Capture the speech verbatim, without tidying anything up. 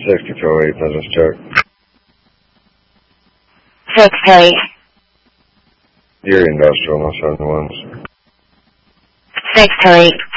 Six Control eight, business check. Six eight. You're industrial, no seven ones. Six eight.